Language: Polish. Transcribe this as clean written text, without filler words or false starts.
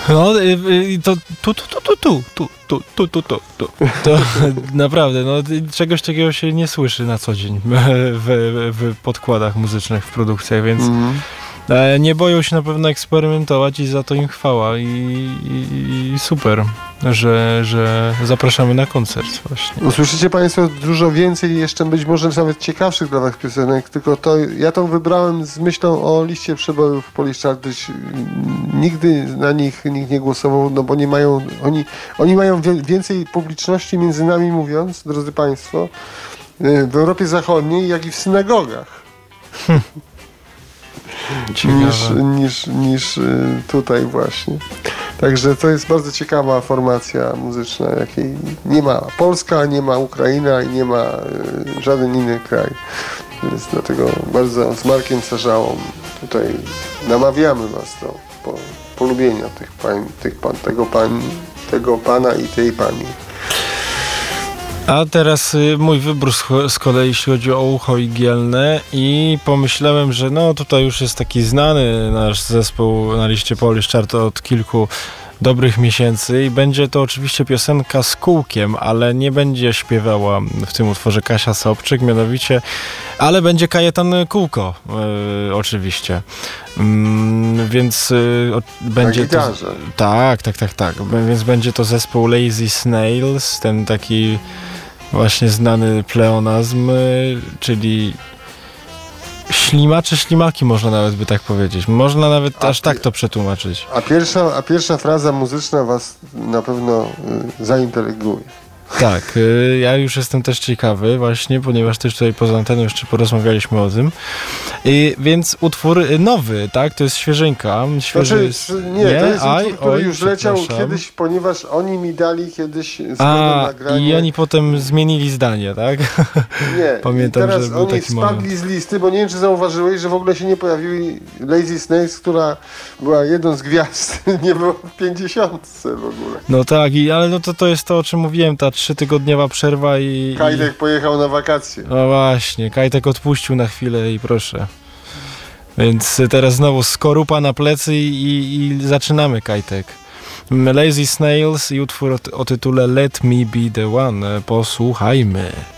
No to to naprawdę, no czegoś takiego się nie słyszy na co dzień w podkładach muzycznych, w produkcjach, więc nie boją się na pewno eksperymentować i za to im chwała i super, że zapraszamy na koncert właśnie. Usłyszycie Państwo dużo więcej, jeszcze być może nawet ciekawszych dla Was piosenek, tylko to ja tą wybrałem z myślą o liście przebojów Polish Charters. Nigdy na nich nikt nie głosował, no bo nie mają, oni mają więcej publiczności, między nami mówiąc, drodzy Państwo, w Europie Zachodniej, jak i w synagogach. niż tutaj właśnie. Także to jest bardzo ciekawa formacja muzyczna, jakiej nie ma Polska, nie ma Ukraina i nie ma żaden inny kraj. Więc dlatego bardzo z Markiem Carzałą tutaj namawiamy Was do polubienia tego pana i tej pani. A teraz mój wybór z kolei, jeśli chodzi o ucho igielne, i pomyślałem, że no tutaj już jest taki znany nasz zespół na liście Polish Chart od kilku dobrych miesięcy i będzie to oczywiście piosenka z kółkiem, ale nie będzie śpiewała w tym utworze Kasia Sobczyk, mianowicie, ale będzie Kajetan Kółko, oczywiście. Więc będzie to... Tak. Więc będzie to zespół Lazy Snails, ten taki właśnie znany pleonazm, czyli ślimacze, ślimaki można nawet by tak powiedzieć. Można nawet aż tak to przetłumaczyć. A pierwsza fraza muzyczna Was na pewno zaintryguje. Tak, ja już jestem też ciekawy właśnie, ponieważ też tutaj poza anteną jeszcze porozmawialiśmy o tym. Więc utwór nowy, tak? To jest świeżynka. To jest utwór, który już leciał kiedyś, ponieważ oni mi dali kiedyś zgodę na nagranie. I oni potem zmienili zdanie, tak? Nie. Pamiętam, i teraz że był oni taki spadli moment z listy, bo nie wiem, czy zauważyłeś, że w ogóle się nie pojawiły Lazy Snails, która była jedną z gwiazd. Nie było w 50 w ogóle. No tak, ale no to jest to, o czym mówiłem, ta 3-tygodniowa przerwa i... Kajtek pojechał na wakacje. No właśnie, Kajtek odpuścił na chwilę i proszę. Więc teraz znowu skorupa na plecy i zaczynamy, Kajtek. Lazy Snails i utwór o tytule Let Me Be The One. Posłuchajmy.